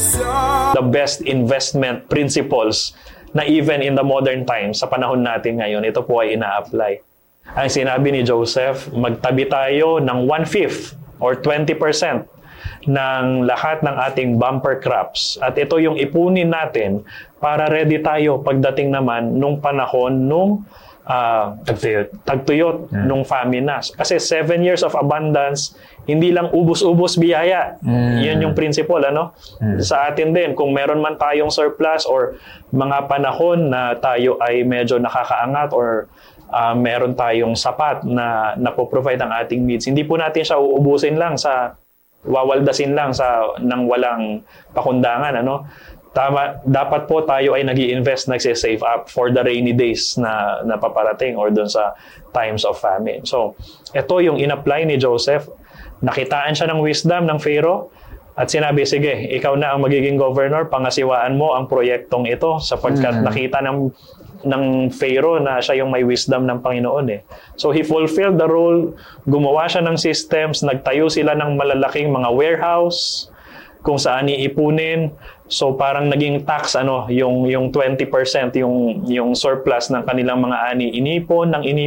The best investment principles na even in the modern times, sa panahon natin ngayon, ito po ay ina-apply. Ang sinabi ni Joseph, magtabi tayo ng 1/5 or 20% ng lahat ng ating bumper crops. At ito yung ipunin natin para ready tayo pagdating naman nung panahon nung tagtuyot nung famine na. Kasi 7 years of abundance, hindi lang ubos-ubos biyaya. Yan yung principle, ano? Sa atin din, kung meron man tayong surplus or mga panahon na tayo ay medyo nakakaangat or meron tayong sapat na napoprovide ang ating needs, hindi po natin siya uubusin lang wawaldasin lang nang walang pakundangan, ano? Tama, dapat po tayo ay nag-i-invest, nagse-save up for the rainy days na paparating or dun sa times of famine. So, ito yung in-apply ni Joseph. Nakitaan siya ng wisdom ng Pharaoh at sinabi, sige, ikaw na ang magiging governor, pangasiwaan mo ang proyektong ito sapagkat nakita ng Pharaoh na siya yung may wisdom ng Panginoon eh. So, he fulfilled the role, gumawa siya ng systems, nagtayo sila ng malalaking mga warehouse, kung saan iipunin. So parang naging tax yung 20% yung surplus ng kanilang mga ani inipon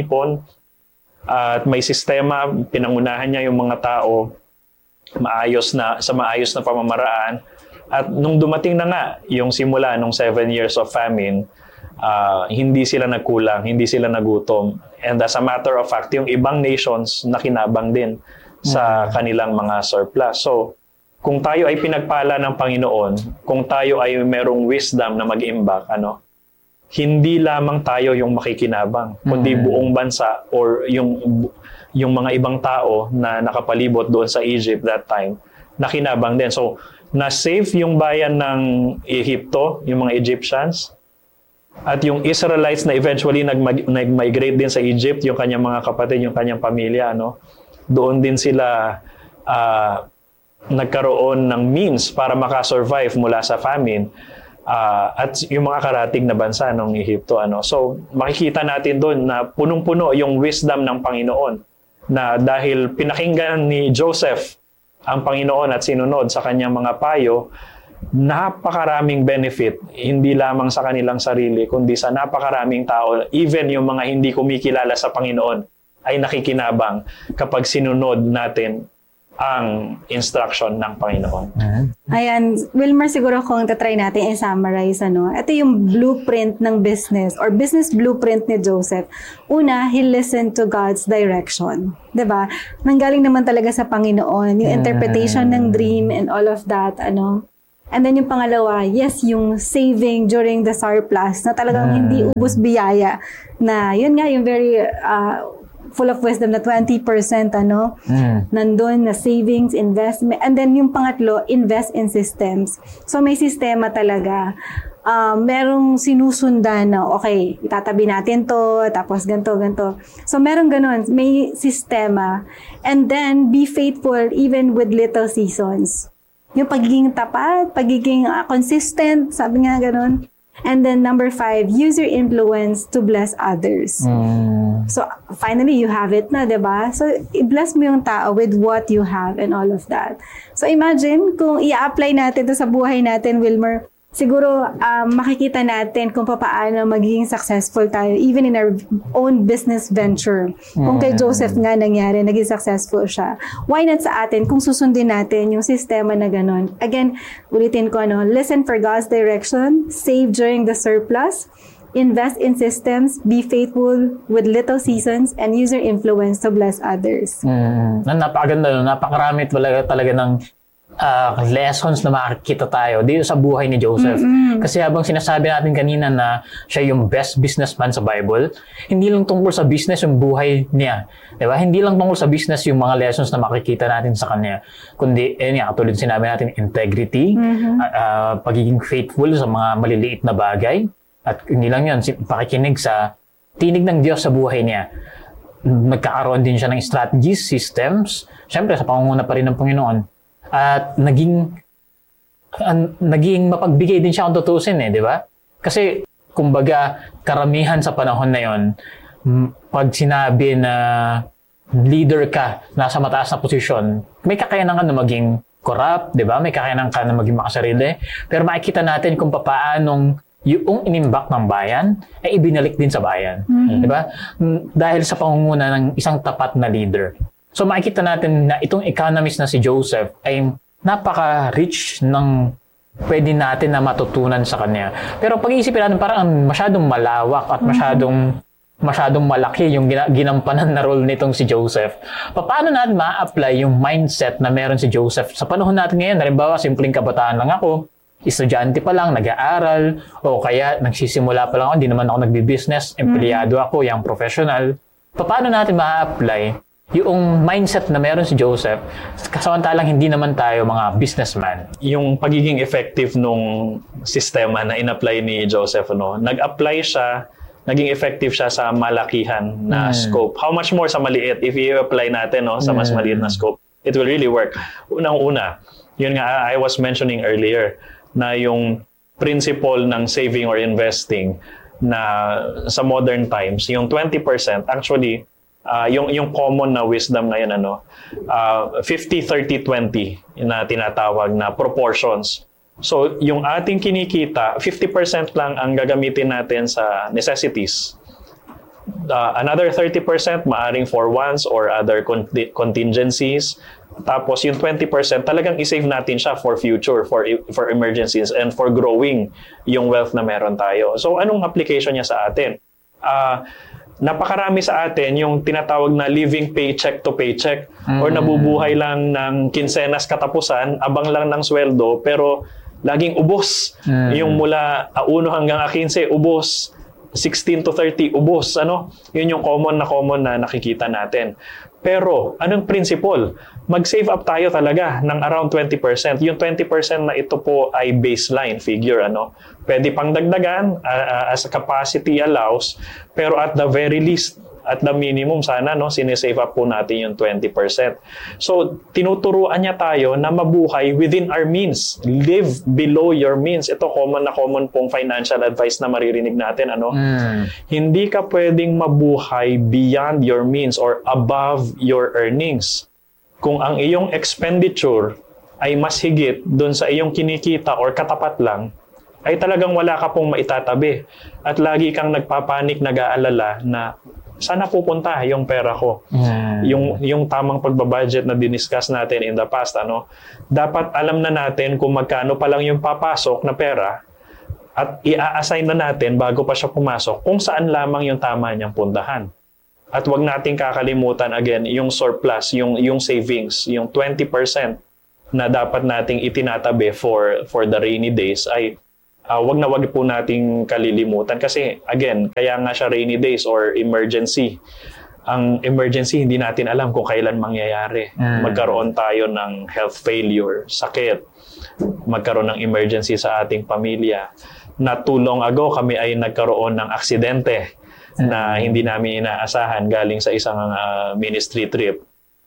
at may sistema, pinangunahan niya yung mga tao sa maayos na pamamaraan. At nung dumating na nga yung simula nung 7 years of famine, hindi sila nagkulang, hindi sila nagutom. And as a matter of fact, yung ibang nations nakinabang din sa kanilang mga surplus. So kung tayo ay pinagpala ng Panginoon, kung tayo ay merong wisdom na mag-imbak, hindi lamang tayo yung makikinabang, kundi buong bansa or yung mga ibang tao na nakapalibot doon sa Egypt that time, nakinabang din. So, na-save yung bayan ng Ehipto, yung mga Egyptians, at yung Israelites na eventually nag-migrate din sa Egypt, yung kanyang mga kapatid, yung kanyang pamilya, doon din sila nagkaroon ng means para makasurvive mula sa famine at yung mga karatig na bansa ng Ehipto. So makikita natin doon na punong-puno yung wisdom ng Panginoon na dahil pinakinggan ni Joseph ang Panginoon at sinunod sa kanyang mga payo, napakaraming benefit, hindi lamang sa kanilang sarili, kundi sa napakaraming tao, even yung mga hindi kumikilala sa Panginoon ay nakikinabang kapag sinunod natin ang instruction ng Panginoon. Ayan, Wilmer, siguro kung tatry natin i-summarize, ito yung blueprint ng business or business blueprint ni Joseph. Una, he listened to God's direction. Diba? Nanggaling naman talaga sa Panginoon, yung interpretation ng dream and all of that, And then yung pangalawa, yes, yung saving during the surplus na talagang hindi ubos biyaya na yun nga, yung very full of wisdom na 20% nandun na savings, investment, and then yung pangatlo, invest in systems. So may sistema talaga. Merong sinusundan na, okay, itatabi natin to, tapos ganito. So merong ganun, may sistema. And then, be faithful even with little seasons. Yung pagiging tapat, pagiging consistent, sabi nga ganun. And then number 5, use your influence to bless others. So finally, you have it na, diba? So i-bless mo yung tao with what you have and all of that. So imagine kung i-apply natin to sa buhay natin, Wilmer, siguro makikita natin kung paano magiging successful tayo even in our own business venture. Kung kay Joseph nga nangyari, naging successful siya. Why not sa atin kung susundin natin yung sistema na ganun? Again, ulitin ko, listen for God's direction, save during the surplus, invest in systems, be faithful with little seasons, and use your influence to bless others. Napakaganda, napakarami talaga ng lessons na makikita tayo dito sa buhay ni Joseph. Kasi habang sinasabi natin kanina na siya yung best businessman sa Bible, hindi lang tungkol sa business yung buhay niya. Diba? Hindi lang tungkol sa business yung mga lessons na makikita natin sa kanya. Kundi, tulad sinabi natin, integrity, pagiging faithful sa mga maliliit na bagay, at hindi lang yun, pakikinig sa tinig ng Diyos sa buhay niya. Nagkakaroon din siya ng strategies, systems, syempre sa pangunguna pa rin ng Panginoon. At naging mapagbigay din siya kung tutusin di ba? Kasi, kumbaga, karamihan sa panahon na yon, pag sinabi na leader ka, nasa mataas na posisyon, may kakayanan ka na maging corrupt, di ba? May kakayanan ka na maging makasarili. Pero makikita natin kung paanong yung inimbak ng bayan ay ibinalik din sa bayan. Di ba? Dahil sa pangunguna ng isang tapat na leader. So makikita natin na itong economist na si Joseph ay napaka-rich ng pwede natin na matutunan sa kanya. Pero pag-iisipin natin parang masyadong malawak at masyadong malaki yung ginampanan na role nitong si Joseph. Paano natin ma-apply yung mindset na meron si Joseph sa panahon natin ngayon? Halimbawa, simpleng kabataan lang ako, estudyante pa lang, nag-aaral, o kaya nagsisimula pa lang ako, hindi naman ako nagbi-business, empleyado ako, young professional. Paano natin ma-apply yung mindset na meron si Joseph, samantalang hindi naman tayo mga businessman? Yung pagiging effective nung sistema na in-apply ni Joseph, nag-apply siya, naging effective siya sa malakihan na scope. How much more sa maliit? If i-apply natin sa mas maliit na scope, it will really work. Unang-una, yun nga I was mentioning earlier, na yung principle ng saving or investing na sa modern times, yung 20%, actually, yung common na wisdom ngayon, 50-30-20 na tinatawag na proportions. So, yung ating kinikita, 50% lang ang gagamitin natin sa necessities. Another 30% maaring for wants or other contingencies. Tapos yung 20% talagang i-save natin siya for future, for emergencies, and for growing yung wealth na meron tayo. So, anong application niya sa atin? Napakarami sa atin yung tinatawag na living paycheck to paycheck or nabubuhay lang ng kinsenas katapusan, abang lang ng sweldo, pero laging ubos. Yung mula 1 hanggang 15, ubos. 16 to 30, ubos. Yun yung common na nakikita natin. Pero, anong principle? Mag-save up tayo talaga ng around 20%. Yung 20% na ito po ay baseline figure. Pwede pang dagdagan as capacity allows, pero at the very least, at the minimum sana, sinesave up po natin yung 20%. So, tinuturuan niya tayo na mabuhay within our means. Live below your means. Ito common pong financial advice na maririnig natin. Hindi ka pwedeng mabuhay beyond your means or above your earnings. Kung ang iyong expenditure ay mas higit dun sa iyong kinikita or katapat lang, ay talagang wala ka pong maitatabi. At lagi kang nagpapanik, nag-aalala na sana pupunta yung pera ko. Yung tamang pagbabudget na diniscuss natin in the past, dapat alam na natin kung magkano pa lang yung papasok na pera at i-assign na natin bago pa siya pumasok kung saan lamang yung tama niyang puntahan. At wag nating kakalimutan again yung surplus, yung savings, yung 20% na dapat nating itinatabi for the rainy days ay wag na wag po nating kalilimutan kasi again, kaya nga siya rainy days or emergency. Ang emergency, hindi natin alam kung kailan mangyayari. Magkaroon tayo ng health failure, sakit, magkaroon ng emergency sa ating pamilya. Not too long ago, kami ay nagkaroon ng aksidente na hindi namin inaasahan galing sa isang ministry trip.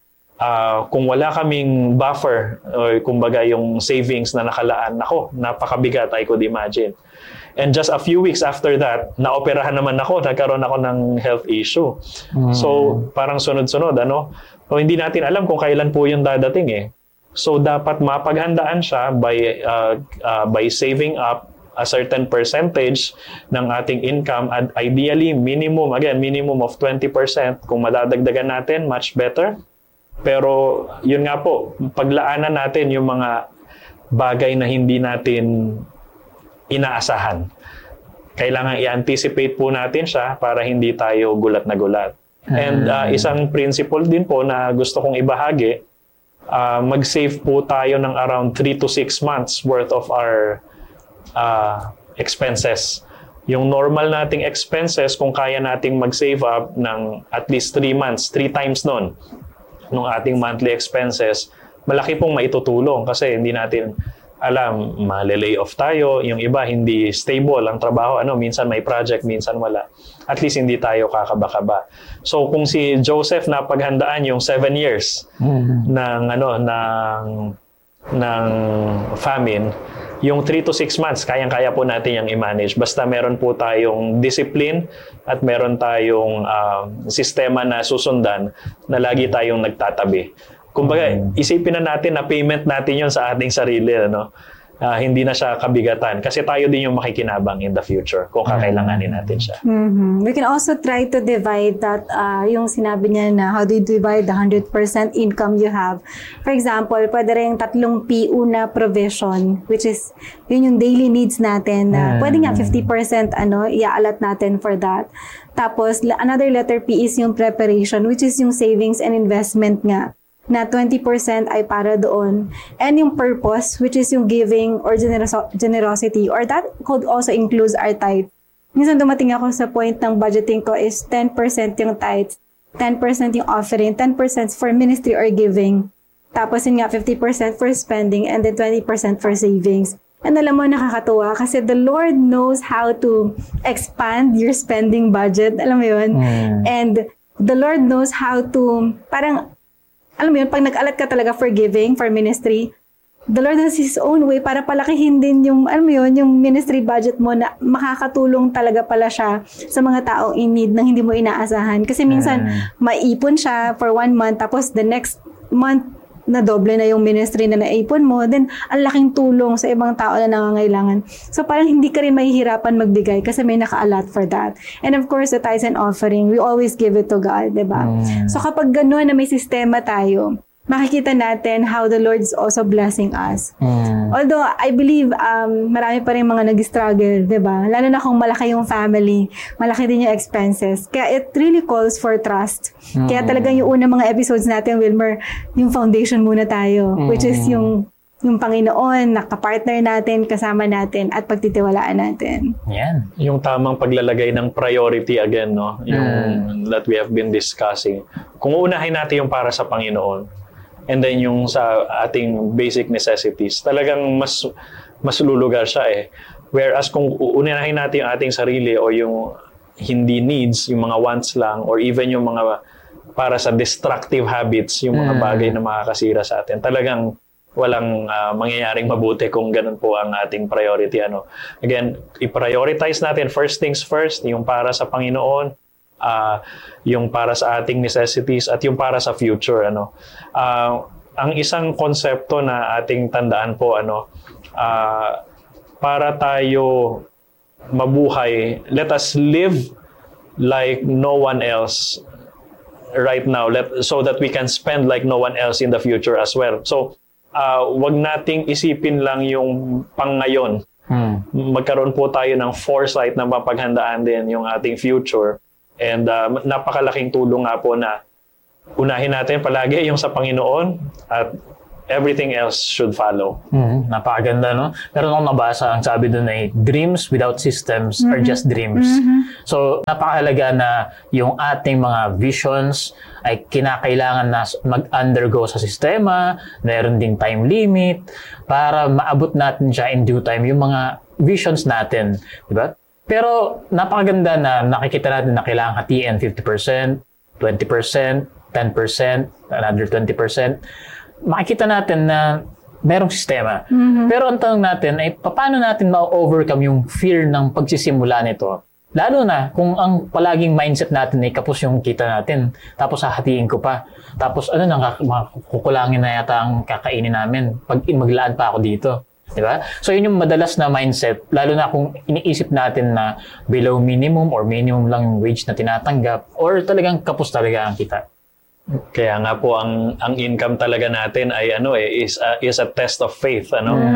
Kung wala kaming buffer o kumbaga yung savings na nakalaan, napakabigat, I could imagine. And just a few weeks after that, naoperahan naman ako, nagkaroon ako ng health issue. So, parang sunod-sunod, O hindi natin alam kung kailan po yung dadating . So, dapat mapaghandaan siya by saving up a certain percentage ng ating income at ideally minimum of 20%. Kung madadagdagan natin, much better. Pero yun nga po, paglaanan natin yung mga bagay na hindi natin inaasahan. Kailangan i-anticipate po natin siya para hindi tayo gulat na gulat. And isang principle din po na gusto kong ibahagi, mag-save po tayo ng around 3 to 6 months worth of our expenses. Yung normal nating expenses, kung kaya nating mag-save up ng at least 3 months, 3 times nun, nung ating monthly expenses, malaki pong maitutulong kasi hindi natin alam, mali-lay off tayo, yung iba hindi stable ang trabaho, minsan may project, minsan wala. At least hindi tayo kakaba-kaba. So kung si Joseph napaghandaan yung 7 years ng famine, yung 3 to 6 months, kayang-kaya po natin yung i-manage. Basta meron po tayong discipline at meron tayong sistema na susundan na lagi tayong nagtatabi. Kumbaga, isipin na natin na payment natin yon sa ating sarili, ano? Hindi na siya kabigatan kasi tayo din yung makikinabang in the future kung kakailanganin natin siya. We can also try to divide that, yung sinabi niya na how do you divide the 100% income you have. For example, pwede rin 3 P. Una, provision, which is yun yung daily needs natin. Pwede nga 50% i-allot natin for that. Tapos, another letter P is yung preparation, which is yung savings and investment nga, na 20% ay para doon. And yung purpose, which is yung giving or generosity, or that could also include our tithe. Minsan dumating ako sa point ng budgeting ko is 10% yung tithes, 10% yung offering, 10% for ministry or giving. Tapos yun nga, 50% for spending, and then 20% for savings. And alam mo, nakakatuwa kasi the Lord knows how to expand your spending budget. Alam mo yun? And the Lord knows how to, parang, alam mo yun, pag nag-alat ka talaga for giving, for ministry, the Lord has His own way para palakihin din yung, alam mo yun, yung ministry budget mo na makakatulong talaga pala siya sa mga taong in need nang hindi mo inaasahan. Kasi minsan, maipon siya for 1 month, tapos the next month, na doble na yung ministry na naipon mo, then ang laking tulong sa ibang tao na nangangailangan. So parang hindi ka rin mahihirapan magbigay kasi may naka-allot for that. And of course, the tithes and offering, we always give it to God, diba? So kapag gano'n na may sistema tayo, makikita natin how the Lord is also blessing us. Although, I believe, marami pa rin mga nag-struggle, diba? Lalo na kung malaki yung family, malaki din yung expenses. Kaya it really calls for trust. Kaya talagang yung unang mga episodes natin, Wilmer, yung foundation muna tayo, which is yung Panginoon, nakapartner natin, kasama natin, at pagtitiwalaan natin. Yan. Yung tamang paglalagay ng priority again, no? Yung that we have been discussing. Kung uunahin natin yung para sa Panginoon, and then yung sa ating basic necessities, talagang mas lulugar siya eh. Whereas kung uunahin natin yung ating sarili o yung hindi needs, yung mga wants lang, or even yung mga para sa destructive habits, yung mga bagay na makakasira sa atin, talagang walang mangyayaring mabuti kung ganun po ang ating priority. Again, i-prioritize natin first things first, yung para sa Panginoon, yung para sa ating necessities at yung para sa future. Ang isang konsepto na ating tandaan po, para tayo mabuhay, let us live like no one else right now, so that we can spend like no one else in the future as well. So, wag nating isipin lang yung pang ngayon. Magkaroon po tayo ng foresight na mapaghandaan din yung ating future. And napakalaking tulong nga po na unahin natin palagi yung sa Panginoon at everything else should follow. Napakaganda, no? Meron akong nabasa, ang sabi doon ay, dreams without systems are just dreams. So, napakahalaga na yung ating mga visions ay kinakailangan na mag-undergo sa sistema, meron ding time limit, para maabot natin siya in due time, yung mga visions natin. Diba? Pero napakaganda na nakikita natin na kailangan hatiin 50%, 20%, 10%, another 20%. Makikita natin na merong sistema. Pero ang tanong natin ay paano natin ma-overcome yung fear ng pagsisimula nito? Lalo na kung ang palaging mindset natin ay kapos yung kita natin, tapos hahatiin ko pa. Tapos kukulangin na yata ang kakainin namin pag maglaan pa ako dito. Diba? So yun yung madalas na mindset, lalo na kung iniisip natin na below minimum or minimum lang yung wage na tinatanggap or talagang kapos talaga ang kita. Kaya nga po ang income talaga natin ay is a test of faith.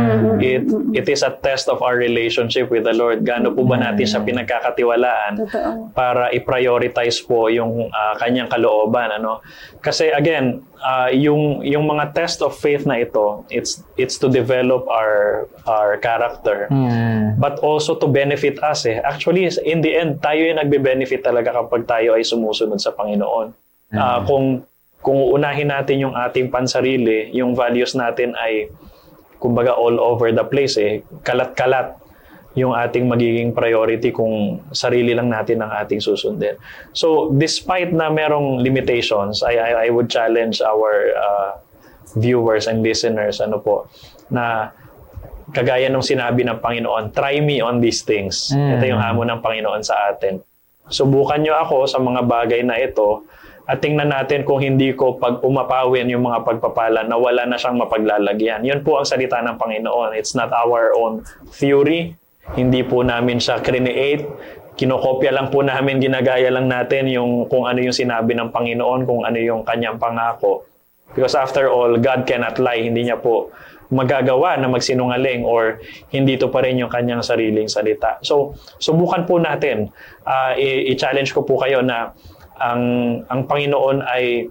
It is a test of our relationship with the Lord. Gaano po ba natin siya pinagkakatiwalaan para i-prioritize po yung kanyang kalooban. Kasi again, yung mga test of faith na ito, it's to develop our character, but also to benefit us. Actually, in the end, tayo yung nagbe-benefit talaga kapag tayo ay sumusunod sa Panginoon. Kung unahin natin yung ating pansarili, yung values natin ay kumbaga all over the place kalat-kalat yung ating magiging priority kung sarili lang natin ang ating susundin. So despite na merong limitations, I would challenge our viewers and listeners na kagaya nung sinabi ng Panginoon, try me on these things. Ito yung hamon ng Panginoon sa atin. Subukan nyo ako sa mga bagay na ito at tingnan natin kung hindi ko pag umapawin yung mga pagpapala na wala na siyang mapaglalagyan. Yun po ang salita ng Panginoon. It's not our own theory. Hindi po namin siya create. Kinokopya lang po namin, ginagaya lang natin yung kung ano yung sinabi ng Panginoon, kung ano yung kanyang pangako. Because after all, God cannot lie. Hindi niya po magagawa na magsinungaling or hindi to pa rin yung kanyang sariling salita. So, subukan po natin. I-challenge ko po kayo na ang Panginoon ay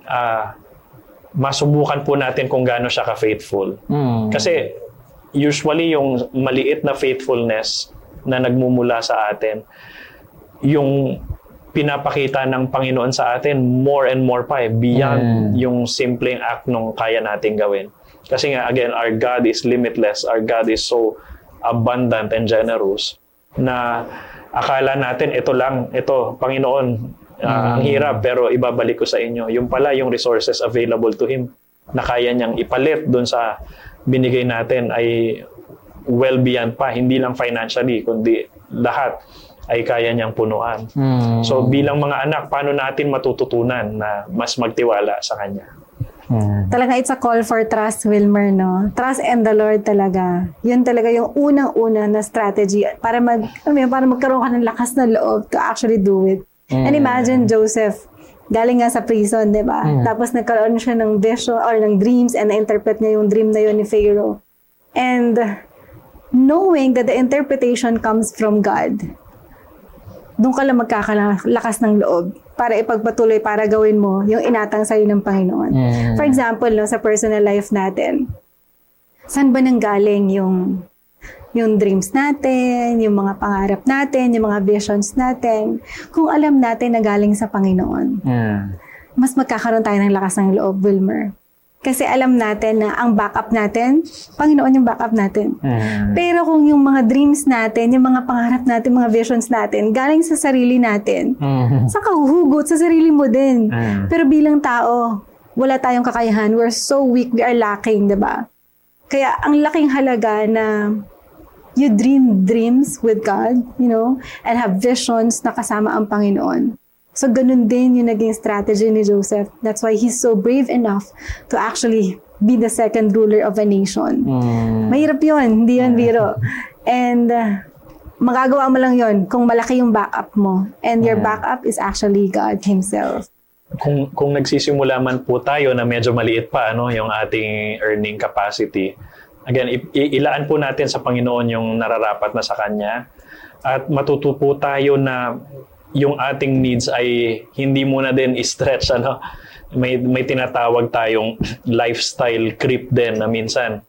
masubukan po natin kung gaano siya ka-faithful. Kasi usually yung maliit na faithfulness na nagmumula sa atin, yung pinapakita ng Panginoon sa atin more and more pa beyond yung simpleng act nung kaya nating gawin. Kasi nga, again, our God is limitless. Our God is so abundant and generous na akala natin, ito, Panginoon, ang hirap, pero ibabalik ko sa inyo. Yung pala, yung resources available to Him na kaya niyang ipalit dun sa binigay natin ay well beyond pa. Hindi lang financially, kundi lahat ay kaya niyang punuan. So bilang mga anak, paano natin matututunan na mas magtiwala sa Kanya? Talaga, it's a call for trust, Wilmer, no? Trust in the Lord talaga. Yun talaga yung unang-una na strategy para magkaroon ka ng lakas na loob to actually do it. And imagine Joseph, galing nga sa prison, di ba? Tapos nagkaroon siya ng vision or ng dreams and na-interpret niya yung dream na yun ni Pharaoh. And knowing that the interpretation comes from God, doon ka lang magkakalakas ng loob para ipagpatuloy, para gawin mo yung inatang sa'yo ng Panginoon. For example, no, sa personal life natin, saan ba nanggaling yung dreams natin, yung mga pangarap natin, yung mga visions natin? Kung alam natin na galing sa Panginoon, mas magkakaroon tayo ng lakas ng loob, Wilmer. Kasi alam natin na ang backup natin, Panginoon yung backup natin. Pero kung yung mga dreams natin, yung mga pangarap natin, mga visions natin, galing sa sarili natin, sa kahuhugot, sa sarili mo din. Pero bilang tao, wala tayong kakayahan. We're so weak, we are lacking, diba? Kaya ang laking halaga na you dream dreams with God, and have visions na kasama ang Panginoon. So, ganun din yung naging strategy ni Joseph. That's why he's so brave enough to actually be the second ruler of a nation. Mahirap yun, hindi yun biro. And magagawa mo lang yun kung malaki yung backup mo. And your backup is actually God Himself. Kung nagsisimula man po tayo na medyo maliit pa yung ating earning capacity, again, ilaan po natin sa Panginoon yung nararapat na sa Kanya at matuto po tayo na yung ating needs ay hindi muna din i-stretch. May tinatawag tayong lifestyle creep din na minsan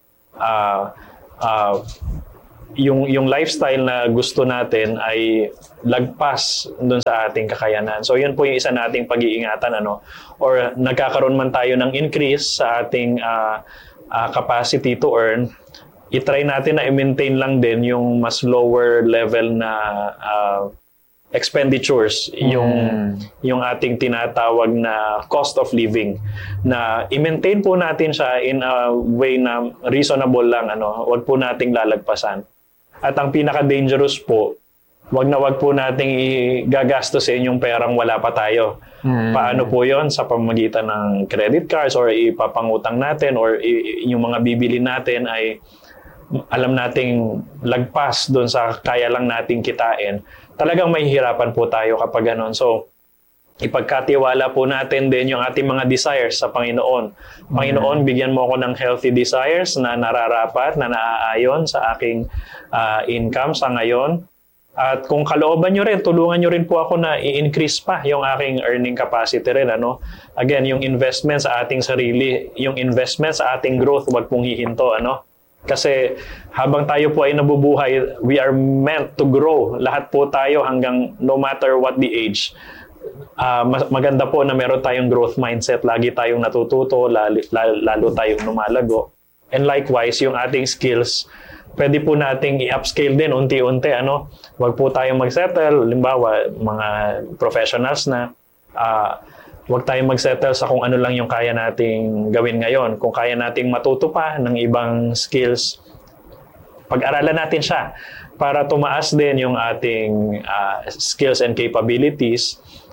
yung lifestyle na gusto natin ay lagpas dun sa ating kakayanan. So yun po yung isa nating pag-iingatan, or nagkakaroon man tayo ng increase sa ating capacity to earn, i-try natin na i-maintain lang din yung mas lower level na expenditures, yung ating tinatawag na cost of living, na i-maintain po natin siya in a way na reasonable lang, wag po nating lalagpasan. At ang pinaka-dangerous po, wag po nating igagastusin yung perang wala pa tayo. Paano po yon? Sa pamamagitan ng credit cards or ipapangutang natin or yung mga bibili natin ay alam nating lagpas doon sa kaya lang nating kitain. Talagang mahihirapan po tayo kapag ganon. So, ipagkatiwala po natin din yung ating mga desires sa Panginoon. Panginoon, bigyan mo ako ng healthy desires na nararapat, na naaayon sa aking income sa ngayon. At kung kalooban nyo rin, tulungan nyo rin po ako na i-increase pa yung aking earning capacity rin. Again, yung investment sa ating sarili, yung investment sa ating growth, wag pong hihinto. Kasi habang tayo po ay nabubuhay, we are meant to grow. Lahat po tayo hanggang no matter what the age. Maganda po na meron tayong growth mindset. Lagi tayong natututo, lalo tayong lumalago. And likewise, yung ating skills, pwede po nating i-upscale din unti-unti. Wag po tayong mag-settle. Halimbawa, mga professionals na wag tayong mag-settle sa kung ano lang yung kaya nating gawin ngayon. Kung kaya nating matuto pa ng ibang skills, pag-aralan natin siya para tumaas din yung ating skills and capabilities.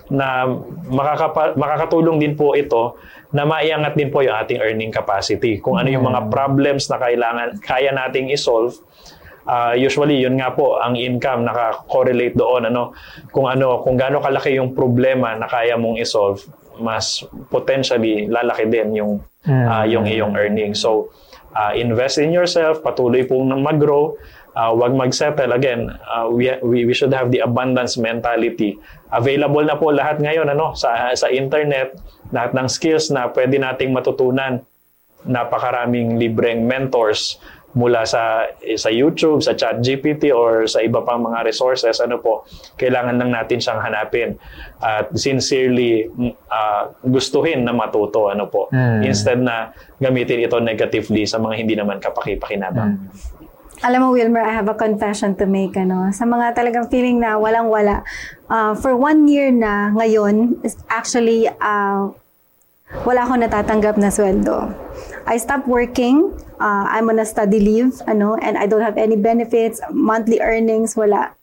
na makakatulong din po ito na maiangat din po yung ating earning capacity. Kung ano yung mga problems na kaya nating isolve, usually yun nga po ang income naka-correlate doon kung gaano kalaki yung problema na kaya mong isolve, mas potentially lalaki din yung iyong earnings. So invest in yourself, patuloy pong mag-grow. Wag mag-settle. Again, we should have the abundance mentality. Available na po lahat ngayon sa internet, lahat ng skills na pwede nating matutunan. Napakaraming libreng mentors mula sa YouTube, sa ChatGPT or sa iba pang mga resources. Kailangan lang natin siyang hanapin at sincerely gustuhin na matuto instead na gamitin ito negatively sa mga hindi naman kapaki-pakinabang. Alam mo, Wilmer, I have a confession to make. Sa mga talagang feeling na walang-wala. For 1 year na ngayon, actually, wala akong natatanggap na sweldo. I stopped working. I'm on a study leave, and I don't have any benefits, monthly earnings, wala.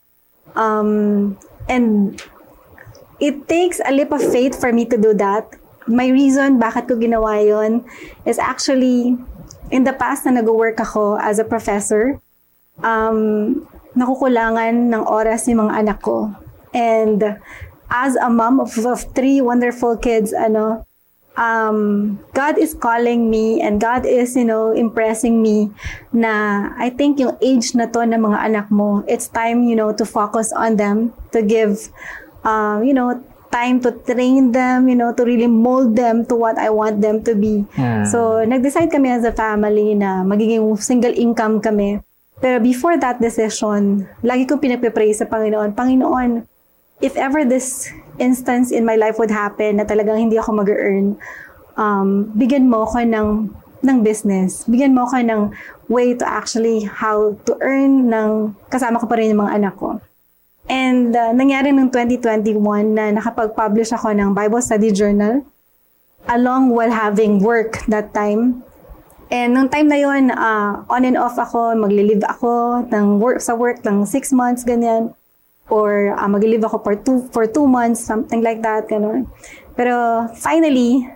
And it takes a leap of faith for me to do that. My reason bakit ko ginawa yun is actually, in the past na nag-work ako as a professor, nakukulangan ng oras yung mga anak ko. And as a mom of 3 wonderful kids, God is calling me and God is, impressing me na I think yung age na to ng mga anak mo, it's time, to focus on them, to give, time to train them, to really mold them to what I want them to be. So, nag-decide kami as a family na magiging single income kami. Pero before that decision, lagi ko pinagpe-pray sa Panginoon, Panginoon, if ever this instance in my life would happen na talagang hindi ako mag-earn, bigyan mo ako ng business. Bigyan mo ako ng way to actually how to earn kasama ko pa rin yung mga anak ko. And nangyari ng 2021 na nakapag-publish ako ng Bible Study Journal along while having work that time. And nung time na yun, on and off ako, magli-leave ako sa work ng 6 months, ganyan. Or magli-leave ako for 2 months, something like that, gano'n. Pero finally,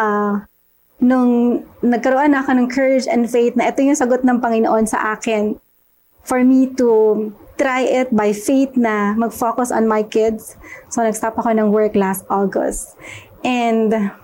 nung nagkaroon ako ng courage and faith na ito yung sagot ng Panginoon sa akin, for me to try it by faith na mag-focus on my kids. So nag-stop ako ng work last August. And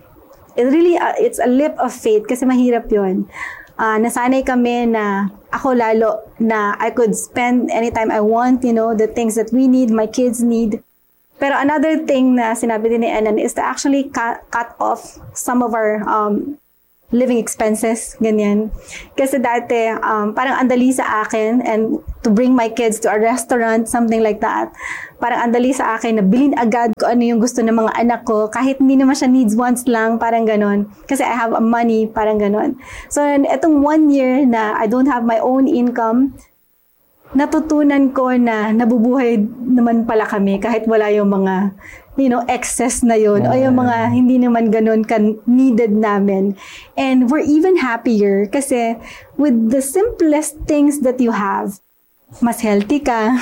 it's a leap of faith kasi mahirap yun. Nasanay kami na ako lalo na I could spend anytime I want, the things that we need, my kids need. Pero another thing na sinabi din ni Enan is to actually cut off some of our living expenses, ganyan. Kasi dati, parang andali sa akin and to bring my kids to a restaurant, something like that. Parang andali sa akin na bilhin agad ko ano yung gusto ng mga anak ko, kahit hindi naman siya needs, wants lang, parang ganon. Kasi I have money, parang ganon. So, etong 1 year na I don't have my own income, natutunan ko na nabubuhay naman pala kami kahit wala yung mga excess na yun o yung mga hindi naman ganun needed namin. And we're even happier kasi with the simplest things that you have, mas healthy ka,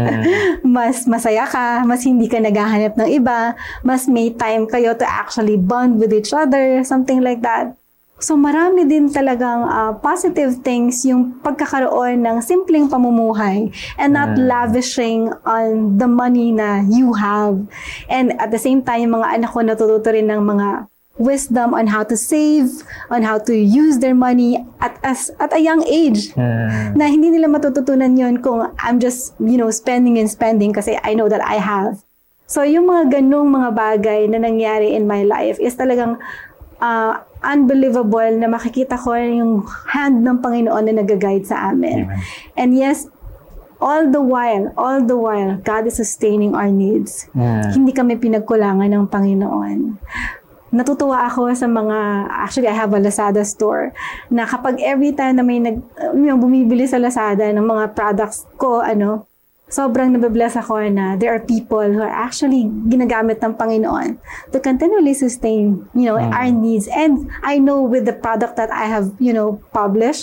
mas masaya ka, mas hindi ka naghahanap ng iba, mas may time kayo to actually bond with each other, something like that. So marami din talagang positive things yung pagkakaroon ng simpleng pamumuhay and not lavishing on the money na you have. And at the same time, yung mga anak ko natututo rin ng mga wisdom on how to save, on how to use their money at a young age. Na hindi nila matututunan yun kung I'm just, spending and spending kasi I know that I have. So yung mga ganung mga bagay na nangyari in my life is talagang unbelievable na makikita ko yung hand ng Panginoon na nag-guide sa amin. Amen. And yes, all the while, God is sustaining our needs. Hindi kami pinagkulangan ng Panginoon. Natutuwa ako sa actually I have a Lazada store, na kapag every time na may bumibili sa Lazada ng mga products ko, sobrang nabibless ako na there are people who are actually ginagamit ng Panginoon to continually sustain, our needs. And I know with the product that I have, published,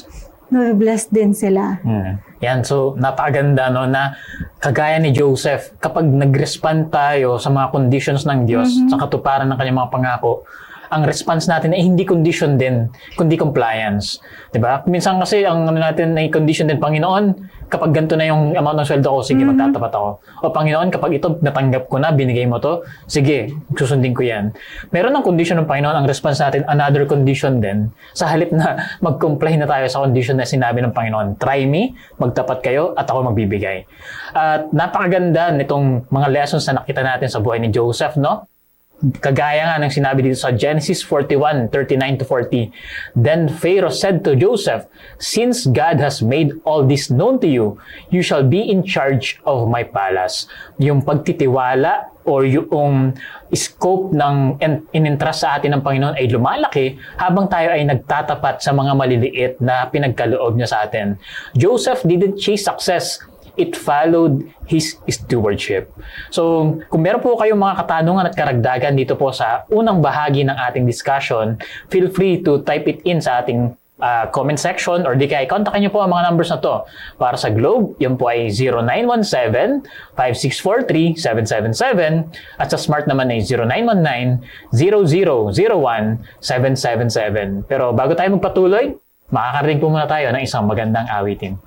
nabibless din sila. Yan, so napakaganda no na kagaya ni Joseph, kapag nag-respond tayo sa mga conditions ng Diyos sa katuparan ng kanyang mga pangako, ang response natin ay hindi condition din, kundi compliance. 'Di ba? Minsan kasi ang natin ay condition din, Panginoon, kapag ganito na yung amount ng sweldo ko, sige, magtatapat ako. O Panginoon, kapag ito natanggap ko na, binigay mo to, sige, susundin ko yan. Meron ng condition ng Panginoon, ang response natin, another condition din. Sa halip na mag-comply na tayo sa condition na sinabi ng Panginoon, try me, magtapat kayo, at ako magbibigay. At napakaganda nitong mga lessons na nakita natin sa buhay ni Joseph, no? Kagaya nga ng sinabi dito sa Genesis 41:39-40. Then Pharaoh said to Joseph, "Since God has made all this known to you, you shall be in charge of my palace." Yung pagtitiwala or yung scope ng inintrust sa atin ng Panginoon ay lumalaki habang tayo ay nagtatapat sa mga maliliit na pinagkaloob niya sa atin. Joseph didn't chase success. It followed his stewardship. So, kung meron po kayong mga katanungan at karagdagan dito po sa unang bahagi ng ating discussion, feel free to type it in sa ating comment section or di kaya kontakin niyo po ang mga numbers na to. Para sa Globe, yun po ay 0917-5643-777 at sa Smart naman ay 0919-0001-777. Pero bago tayo magpatuloy, makakarinig po muna tayo ng isang magandang awitin.